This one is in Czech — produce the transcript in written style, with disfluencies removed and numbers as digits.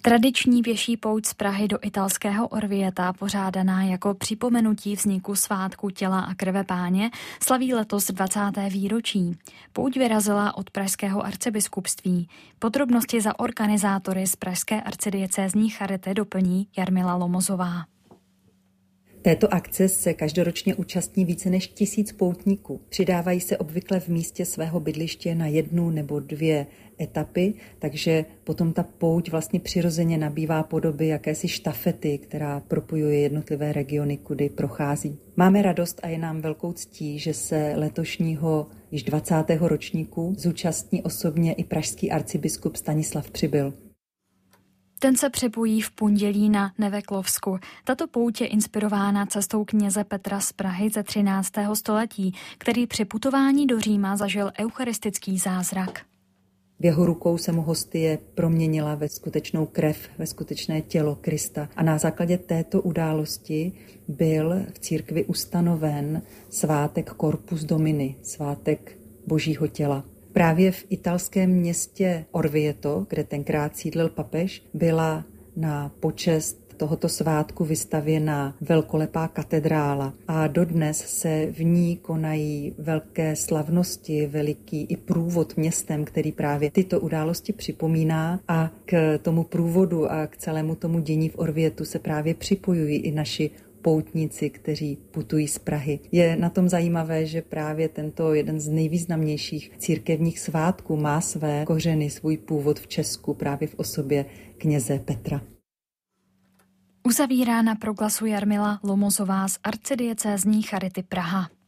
Tradiční pěší pouť z Prahy do italského Orvieta, pořádaná jako připomenutí vzniku svátku těla a krve Páně, slaví letos 20. výročí. Pouť vyrazila od pražského arcibiskupství. Podrobnosti za organizátory z pražské arcidiecézní charity doplní Jarmila Lomozová. Této akce se každoročně účastní více než 1000 poutníků. Přidávají se obvykle v místě svého bydliště na 1 nebo 2 etapy, takže potom ta pouť vlastně přirozeně nabývá podoby jakési štafety, která propojuje jednotlivé regiony, kudy prochází. Máme radost a je nám velkou ctí, že se letošního již 20. ročníku zúčastní osobně i pražský arcibiskup Stanislav Přibyl. Ten se připojí v pondělí na Neveklovsku. Tato pouť je inspirována cestou kněze Petra z Prahy ze 13. století, který při putování do Říma zažil eucharistický zázrak. V jeho rukou se mu hostie proměnila ve skutečnou krev, ve skutečné tělo Krista. A na základě této události byl v církvi ustanoven svátek Corpus Domini, svátek Božího těla. Právě v italském městě Orvieto, kde tenkrát sídlil papež, byla na počest tohoto svátku vystavěna velkolepá katedrála a dodnes se v ní konají velké slavnosti, veliký i průvod městem, který právě tyto události připomíná, a k tomu průvodu a k celému tomu dění v Orvietu se právě připojují i naši poutníci, kteří putují z Prahy. Je na tom zajímavé, že právě tento jeden z nejvýznamnějších církevních svátků má své kořeny, svůj původ v Česku právě v osobě kněze Petra. Uzavírá na proglasu Jarmila Lomozová z arcidiecézní charity Praha.